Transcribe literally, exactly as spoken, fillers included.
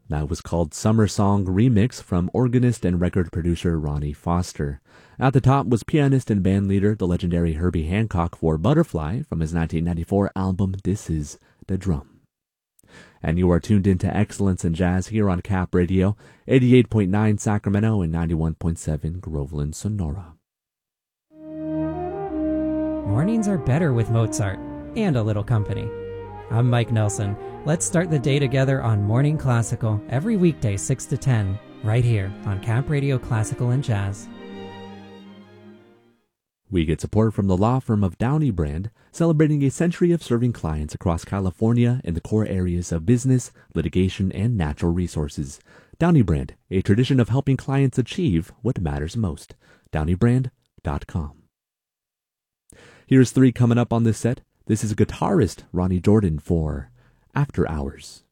That was called Summer Song Remix from organist and record producer Ronnie Foster. At the top was pianist and bandleader, the legendary Herbie Hancock, for Butterfly from his nineteen ninety-four album This Is the Drum. And you are tuned into Excellence in Jazz here on Cap Radio, eighty-eight point nine Sacramento and ninety-one point seven Groveland, Sonora. Mornings are better with Mozart and a little company. I'm Mike Nelson. Let's start the day together on Morning Classical every weekday six to ten, right here on Cap Radio Classical and Jazz. We get support from the law firm of Downey Brand, celebrating a century of serving clients across California in the core areas of business, litigation, and natural resources. Downey Brand, a tradition of helping clients achieve what matters most. downey brand dot com. Here's three coming up on this set. This is guitarist Ronnie Jordan for After Hours.